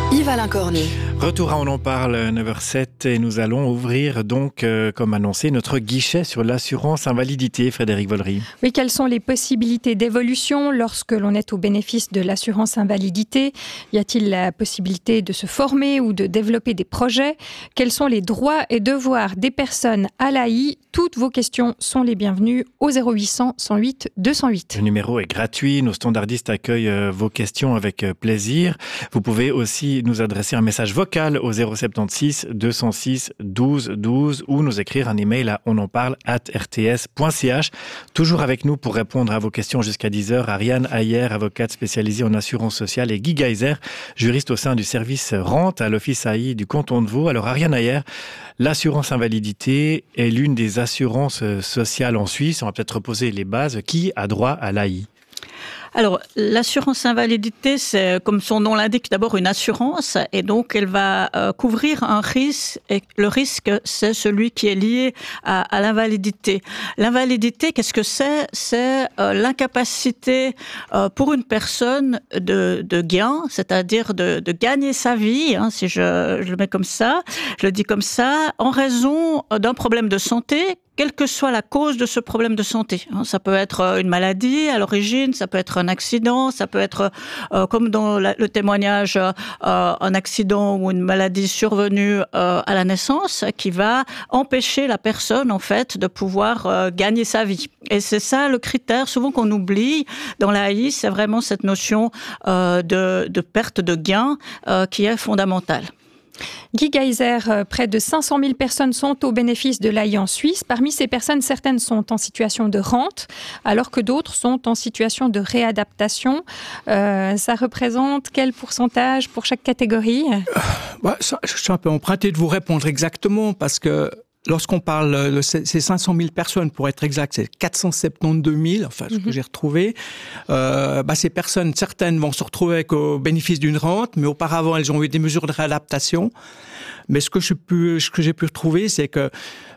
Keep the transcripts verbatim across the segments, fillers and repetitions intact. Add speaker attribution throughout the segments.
Speaker 1: Yves-Alain Cornu.
Speaker 2: Retour à On en parle, neuf heures sept, et nous allons ouvrir donc, euh, comme annoncé, notre guichet sur l'assurance invalidité. Frédéric Vollery.
Speaker 3: Oui, quelles sont les possibilités d'évolution lorsque l'on est au bénéfice de l'assurance invalidité? Y a-t-il la possibilité de se former ou de développer des projets? Quels sont les droits et devoirs des personnes à l'A I? Toutes vos questions sont les bienvenues au zéro huit cents, cent huit, deux cent huit.
Speaker 2: Le numéro est gratuit, nos standardistes accueillent euh, vos questions avec euh, plaisir. Vous pouvez aussi nous adresser un message vocal au zéro sept six, deux cent six, douze douze ou nous écrire un email à onenparle arobase r t s point c h. Toujours avec nous pour répondre à vos questions jusqu'à dix heures, Ariane Ayer, avocate spécialisée en assurance sociale, et Guy Geiser, juriste au sein du service rente à l'Office A I du canton de Vaud. Alors Ariane Ayer, l'assurance invalidité est l'une des assurances sociales en Suisse. On va peut-être reposer les bases. Qui a droit à l'A I ?
Speaker 4: Alors, l'assurance invalidité, c'est, comme son nom l'indique, d'abord une assurance, et donc elle va euh, couvrir un risque, et le risque, c'est celui qui est lié à, à l'invalidité. L'invalidité, qu'est-ce que c'est? C'est euh, l'incapacité euh, pour une personne de, de gain, c'est-à-dire de, de gagner sa vie, hein, si je, je le mets comme ça, je le dis comme ça, en raison d'un problème de santé, quelle que soit la cause de ce problème de santé. Ça peut être une maladie à l'origine, ça peut être un accident, ça peut être, euh, comme dans la, le témoignage, euh, un accident ou une maladie survenue euh, à la naissance qui va empêcher la personne, en fait, de pouvoir euh, gagner sa vie. Et c'est ça le critère, souvent qu'on oublie dans l'A I, c'est vraiment cette notion euh, de, de perte de gain euh, qui est fondamentale.
Speaker 3: Guy Geiser, près de cinq cent mille personnes sont au bénéfice de l'A I en Suisse. Parmi ces personnes, certaines sont en situation de rente, alors que d'autres sont en situation de réadaptation. Euh, ça représente quel pourcentage pour chaque catégorie ?
Speaker 5: euh, bah, ça, Je suis un peu emprunté de vous répondre exactement, parce que lorsqu'on parle de ces cinq cent mille personnes, pour être exact, c'est quatre cent soixante-douze mille, enfin, ce mm-hmm. que j'ai retrouvé. Euh, bah, ces personnes, certaines vont se retrouver avec, au bénéfice d'une rente, mais auparavant, elles ont eu des mesures de réadaptation. Mais ce que, je pu, ce que j'ai pu retrouver, c'est que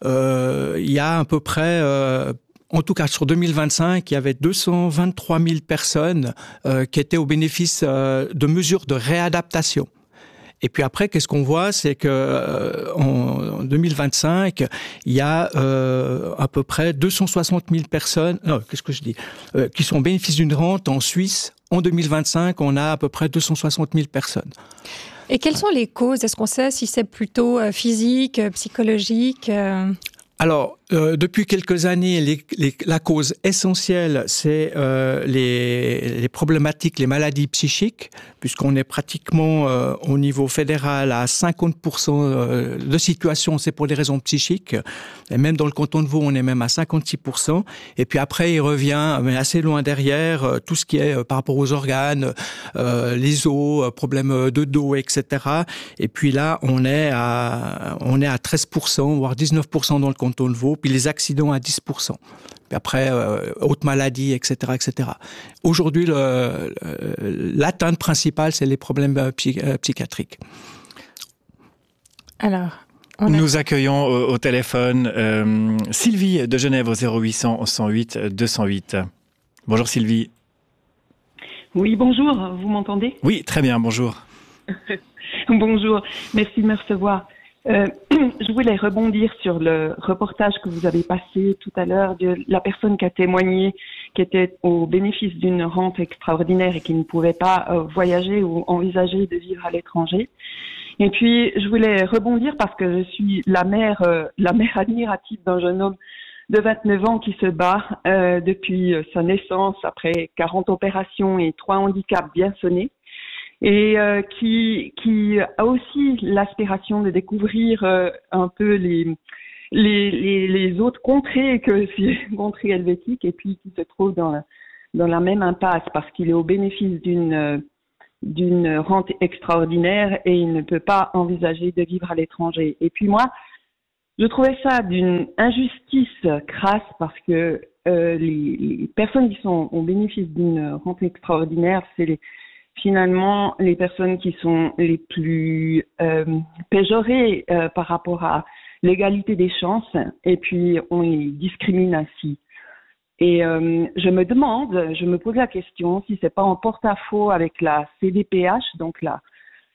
Speaker 5: euh, il y a à peu près... Euh, En tout cas, sur deux mille vingt-cinq, il y avait deux cent vingt-trois mille personnes euh, qui étaient au bénéfice euh, de mesures de réadaptation. Et puis après, qu'est-ce qu'on voit, c'est que euh, en deux mille vingt-cinq, il y a euh, à peu près deux cent soixante mille personnes, non, qu'est-ce que je dis, euh, qui sont au bénéfice d'une rente en Suisse. En deux mille vingt-cinq, on a à peu près deux cent soixante mille personnes.
Speaker 3: Et quelles sont les causes? Est-ce qu'on sait si c'est plutôt euh, physique, euh, psychologique euh...
Speaker 5: Alors, euh, depuis quelques années, les, les, la cause essentielle, c'est euh, les, les problématiques, les maladies psychiques, puisqu'on est pratiquement euh, au niveau fédéral à cinquante pour cent de situations, c'est pour des raisons psychiques. Et même dans le canton de Vaud, on est même à cinquante-six pour cent. Et puis après, il revient, mais assez loin derrière, euh, tout ce qui est euh, par rapport aux organes, euh, les os, euh, problèmes de dos, et cetera. Et puis là, on est à, on est à treize pour cent, voire dix-neuf pour cent dans le canton de Vaud. Puis les accidents à dix pour cent. Puis après, euh, haute maladie, et cetera, et cetera. Aujourd'hui, le, le, l'atteinte principale, c'est les problèmes euh, psy, euh, psychiatriques.
Speaker 3: Alors, on a...
Speaker 2: Nous accueillons au, au téléphone euh, Sylvie de Genève au zéro huit cents, cent huit, deux cent huit. Bonjour Sylvie.
Speaker 6: Oui, bonjour, vous m'entendez ?
Speaker 2: Oui, très bien, bonjour.
Speaker 6: Bonjour, merci de me recevoir. Euh, je voulais rebondir sur le reportage que vous avez passé tout à l'heure de la personne qui a témoigné, qui était au bénéfice d'une rente extraordinaire et qui ne pouvait pas euh, voyager ou envisager de vivre à l'étranger. Et puis, je voulais rebondir parce que je suis la mère, euh, la mère admirative d'un jeune homme de vingt-neuf ans qui se bat euh, depuis sa naissance, après quarante opérations et trois handicaps bien sonnés. Et euh, qui qui a aussi l'aspiration de découvrir euh, un peu les, les les les autres contrées que ces contrées helvétiques, et puis qui se trouve dans la, dans la même impasse parce qu'il est au bénéfice d'une d'une rente extraordinaire et il ne peut pas envisager de vivre à l'étranger. Et puis moi, je trouvais ça d'une injustice crasse parce que euh, les, les personnes qui sont au bénéfice d'une rente extraordinaire, c'est les finalement les personnes qui sont les plus euh, péjorées euh, par rapport à l'égalité des chances, et puis on les discrimine ainsi. Et euh, je me demande, je me pose la question si c'est pas en porte-à-faux avec la C D P H, donc la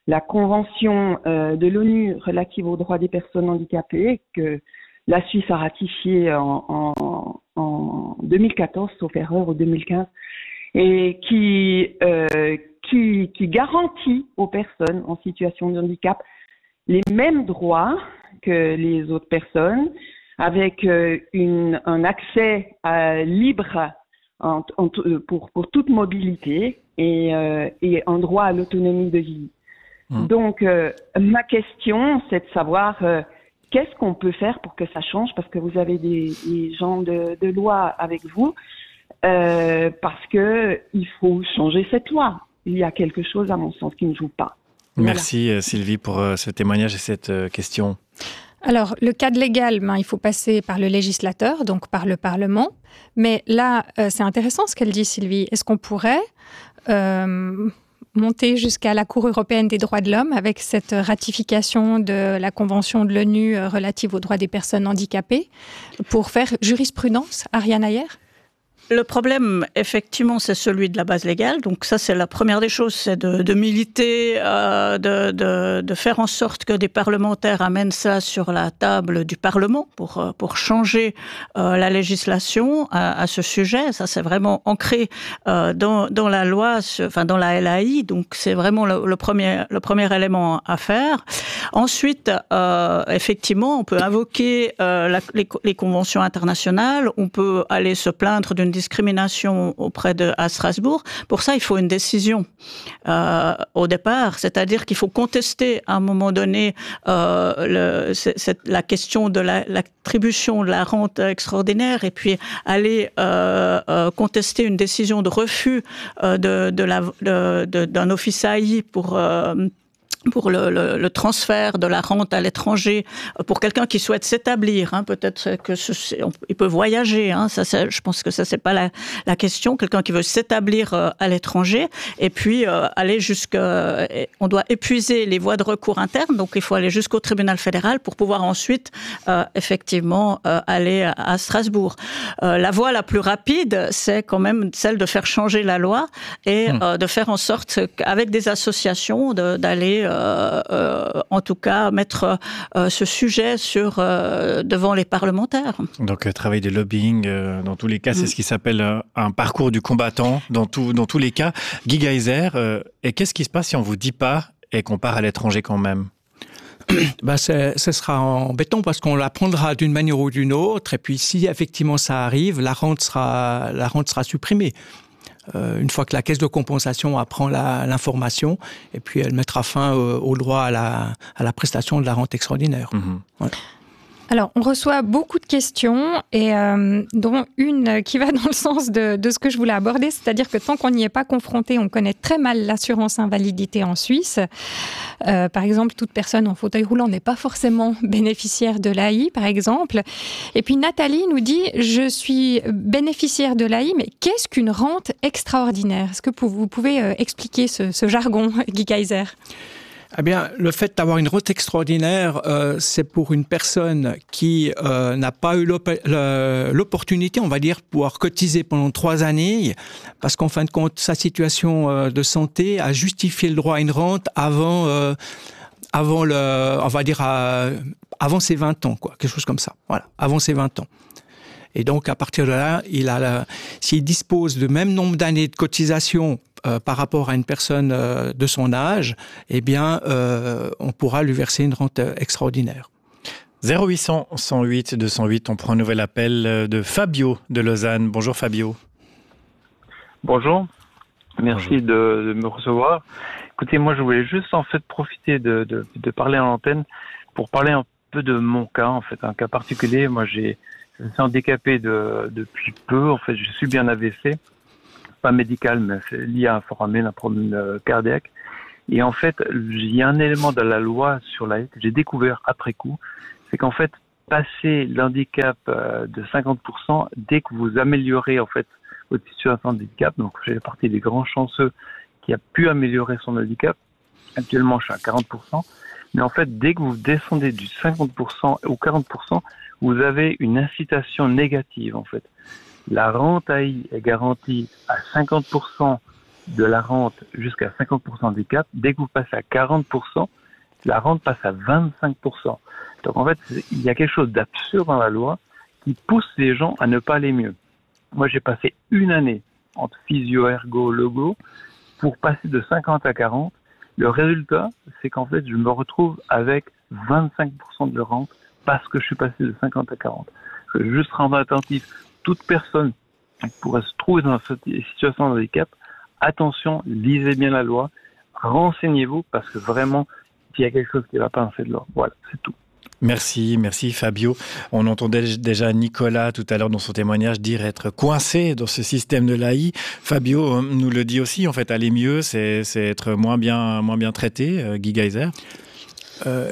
Speaker 6: la Convention euh, de l'ONU relative aux droits des personnes handicapées que la Suisse a ratifiée en, en, en deux mille quatorze, sauf erreur, ou deux mille quinze, et qui, euh, qui, qui garantit aux personnes en situation de handicap les mêmes droits que les autres personnes, avec euh, une, un accès euh, libre en, en, pour, pour toute mobilité et, euh, et un droit à l'autonomie de vie. Mmh. Donc, euh, ma question, c'est de savoir euh, qu'est-ce qu'on peut faire pour que ça change, parce que vous avez des, des gens de, de loi avec vous, euh, parce que il faut changer cette loi. Il y a quelque chose, à mon sens, qui ne joue pas. Voilà.
Speaker 2: Merci Sylvie pour ce témoignage et cette question.
Speaker 3: Alors, le cadre légal, ben, il faut passer par le législateur, donc par le Parlement. Mais là, euh, c'est intéressant ce qu'elle dit, Sylvie. Est-ce qu'on pourrait euh, monter jusqu'à la Cour européenne des droits de l'homme avec cette ratification de la Convention de l'ONU relative aux droits des personnes handicapées pour faire jurisprudence, Ariane Ayer ?
Speaker 4: Le problème, effectivement, c'est celui de la base légale. Donc ça, c'est la première des choses, c'est de, de militer, euh, de, de, de faire en sorte que des parlementaires amènent ça sur la table du Parlement pour, pour changer euh, la législation à, à ce sujet. Ça, c'est vraiment ancré euh, dans, dans la loi, enfin dans la L A I. Donc c'est vraiment le, le, premier, le premier élément à faire. Ensuite, euh, effectivement, on peut invoquer euh, la, les, les conventions internationales. On peut aller se plaindre d'une discrimination auprès de à Strasbourg. Pour ça, il faut une décision euh, au départ, c'est-à-dire qu'il faut contester à un moment donné euh, le, c'est, c'est la question de la, l'attribution de la rente extraordinaire et puis aller euh, euh, contester une décision de refus euh, de, de la, de, de, d'un office A I pour euh, pour le, le, le transfert de la rente à l'étranger, pour quelqu'un qui souhaite s'établir, hein, peut-être que ce, on, il peut voyager, hein, ça, ça, je pense que ça c'est pas la, la question, quelqu'un qui veut s'établir euh, à l'étranger, et puis euh, aller jusqu'à, on doit épuiser les voies de recours internes, donc il faut aller jusqu'au tribunal fédéral pour pouvoir ensuite euh, effectivement euh, aller à, à Strasbourg. Euh, la voie la plus rapide, c'est quand même celle de faire changer la loi et mmh. euh, de faire en sorte qu'avec des associations de, d'aller euh, Euh, euh, en tout cas, mettre euh, ce sujet sur, euh, devant les parlementaires.
Speaker 2: Donc, euh, travail de lobbying, euh, dans tous les cas, mmh. c'est ce qui s'appelle euh, un parcours du combattant, dans, tout, dans tous les cas. Guy Geiser, euh, et qu'est-ce qui se passe si on ne vous dit pas et qu'on part à l'étranger quand même ?
Speaker 5: Ben c'est, ce sera embêtant parce qu'on l'apprendra d'une manière ou d'une autre, et puis si effectivement ça arrive, la rente sera, la rente sera supprimée. Euh, une fois que la caisse de compensation apprend la, l'information, et puis elle mettra fin au, au droit à la, à la prestation de la rente extraordinaire. Mmh. Ouais.
Speaker 3: Alors, on reçoit beaucoup de questions, et euh, dont une qui va dans le sens de, de ce que je voulais aborder, c'est-à-dire que tant qu'on n'y est pas confronté, on connaît très mal l'assurance invalidité en Suisse. Euh, par exemple, toute personne en fauteuil roulant n'est pas forcément bénéficiaire de l'A I, par exemple. Et puis Nathalie nous dit « Je suis bénéficiaire de l'A I, mais qu'est-ce qu'une rente extraordinaire ?» Est-ce que vous pouvez euh, expliquer ce, ce jargon, Guy Geiser ?
Speaker 5: Eh bien, le fait d'avoir une rente extraordinaire, euh, c'est pour une personne qui euh, n'a pas eu l'op- l'opportunité, on va dire, de pouvoir cotiser pendant trois années, parce qu'en fin de compte, sa situation euh, de santé a justifié le droit à une rente avant, euh, avant le, on va dire, à, avant ses vingt ans, quoi, quelque chose comme ça. Voilà, avant ses vingt ans. Et donc, à partir de là, il a la, s'il dispose du même nombre d'années de cotisation euh, par rapport à une personne euh, de son âge, eh bien, euh, on pourra lui verser une rente extraordinaire.
Speaker 2: zéro huit cents, cent huit, deux cent huit, on prend un nouvel appel de Fabio de Lausanne. Bonjour Fabio.
Speaker 1: Bonjour, merci Bonjour. De, de me recevoir. Écoutez, moi je voulais juste en fait profiter de, de, de parler en antenne pour parler un peu de mon cas, en fait, un cas particulier. Moi j'ai Je suis handicapé de, depuis peu. En fait, je suis bien A V C, pas médical, mais c'est lié à un foramen, un problème cardiaque. Et en fait, il y a un élément de la loi sur l'A I que j'ai découvert après coup, c'est qu'en fait, passer l'handicap de cinquante pour cent, dès que vous améliorez en fait votre situation de handicap, donc j'ai partie des grands chanceux qui a pu améliorer son handicap. Actuellement, je suis à quarante pour cent. Mais en fait, dès que vous descendez du cinquante pour cent au quarante pour cent, vous avez une incitation négative, en fait. La rente A I est garantie à cinquante pour cent de la rente jusqu'à cinquante pour cent handicap. Dès que vous passez à quarante pour cent, la rente passe à vingt-cinq pour cent. Donc en fait, il y a quelque chose d'absurde dans la loi qui pousse les gens à ne pas aller mieux. Moi, j'ai passé une année entre physio, ergo, logo pour passer de cinquante à quarante. Le résultat, c'est qu'en fait, je me retrouve avec vingt-cinq pour cent de rente parce que je suis passé de cinquante à quarante. Je veux juste rendre attentif. Toute personne qui pourrait se trouver dans cette situation de handicap, attention, lisez bien la loi, renseignez-vous parce que vraiment, il y a quelque chose qui ne va pas dans cette loi. Voilà, c'est tout.
Speaker 2: Merci, merci Fabio. On entendait déjà Nicolas tout à l'heure dans son témoignage dire être coincé dans ce système de l'A I. Fabio nous le dit aussi, en fait, aller mieux, c'est, c'est être moins bien, moins bien traité, euh, Guy Geiser.
Speaker 5: Euh,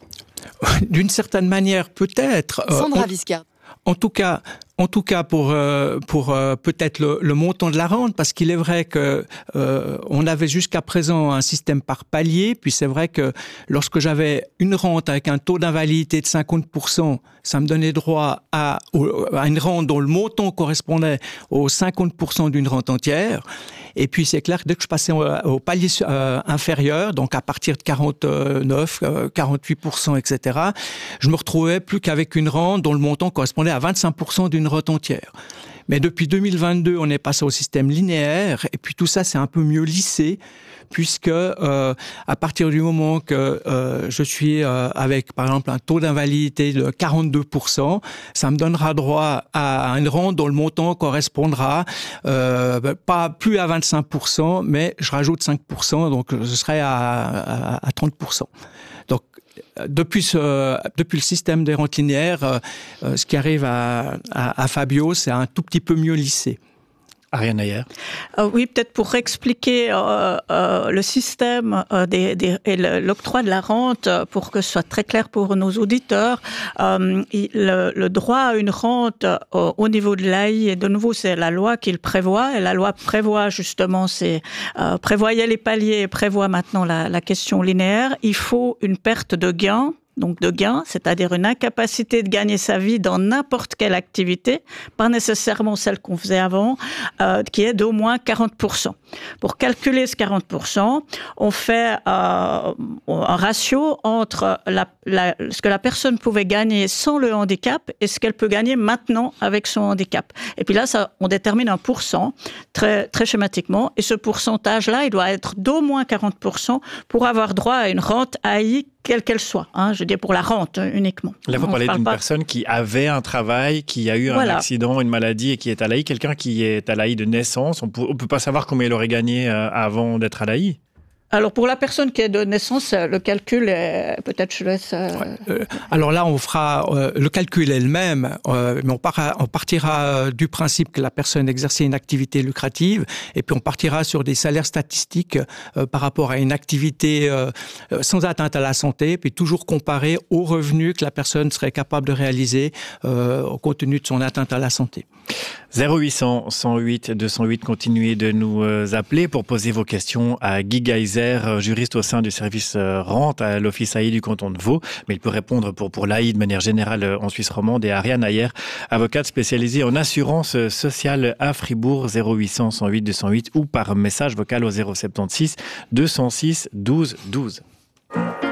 Speaker 5: d'une certaine manière, peut-être.
Speaker 7: Sandra
Speaker 5: euh,
Speaker 7: Viscard.
Speaker 5: En tout cas, en tout cas pour euh, pour euh, peut-être le, le montant de la rente, parce qu'il est vrai que euh, on avait jusqu'à présent un système par palier, puis c'est vrai que lorsque j'avais une rente avec un taux d'invalidité de cinquante pour cent, ça me donnait droit à, à une rente dont le montant correspondait aux cinquante pour cent d'une rente entière. Et puis c'est clair que dès que je passais au, au palier euh, inférieur, donc à partir de quarante-neuf, quarante-huit pour cent, et cetera, je me retrouvais plus qu'avec une rente dont le montant correspondait à vingt-cinq pour cent d'une rente entière. Mais depuis deux mille vingt-deux, on est passé au système linéaire, et puis tout ça c'est un peu mieux lissé, puisque euh, à partir du moment que euh, je suis euh, avec par exemple un taux d'invalidité de quarante-deux pour cent, ça me donnera droit à une rente dont le montant correspondra euh, pas plus à vingt-cinq pour cent, mais je rajoute cinq pour cent, donc je serai à, à, à trente pour cent. Donc Depuis, ce, depuis le système des rentes linéaires, euh, ce qui arrive à, à, à Fabio, c'est un tout petit peu mieux lissé.
Speaker 2: Ariane Ayer.
Speaker 4: Euh, oui, peut-être pour expliquer euh, euh, le système euh, des, des, et le, l'octroi de la rente, pour que ce soit très clair pour nos auditeurs, euh, le, le droit à une rente euh, au niveau de l'A I, et de nouveau, c'est la loi qui le prévoit, et la loi prévoit justement, c'est, euh, prévoyait les paliers et prévoit maintenant la, la question linéaire. Il faut une perte de gain, donc de gain, c'est-à-dire une incapacité de gagner sa vie dans n'importe quelle activité, pas nécessairement celle qu'on faisait avant, euh, qui est d'au moins quarante pour cent. Pour calculer ce quarante pour cent, on fait euh, un ratio entre la, la, ce que la personne pouvait gagner sans le handicap et ce qu'elle peut gagner maintenant avec son handicap. Et puis là, ça, on détermine un pourcent, très, très schématiquement, et ce pourcentage-là, il doit être d'au moins quarante pour cent pour avoir droit à une rente A I quelle qu'elle soit, hein, je veux dire pour la rente uniquement.
Speaker 2: Là, vous parlez d'une
Speaker 4: pas...
Speaker 2: personne qui avait un travail, qui a eu un
Speaker 4: voilà.
Speaker 2: accident, une maladie et qui est à l'A I. Quelqu'un qui est à l'A I de naissance, on ne peut pas savoir combien il aurait gagné avant d'être à l'A I.
Speaker 4: Alors pour la personne qui est de naissance, le calcul est... peut-être je laisse... Euh...
Speaker 5: Ouais, euh, alors là, on fera... Euh, le calcul est le même, euh, mais on, part, on partira du principe que la personne exerçait une activité lucrative, et puis on partira sur des salaires statistiques euh, par rapport à une activité euh, sans atteinte à la santé, puis toujours comparer aux revenus que la personne serait capable de réaliser euh, au compte tenu de son atteinte à la santé.
Speaker 2: zéro huit cent, cent huit, deux cent huit, continuez de nous appeler pour poser vos questions à Guy Geiser, juriste au sein du service rente à l'Office A I du canton de Vaud, mais il peut répondre pour, pour l'A I de manière générale en Suisse romande, et Ariane Ayer, avocate spécialisée en assurance sociale à Fribourg, zéro huit cent, cent huit, deux cent huit, ou par message vocal au zéro soixante-seize, deux cent six, douze douze.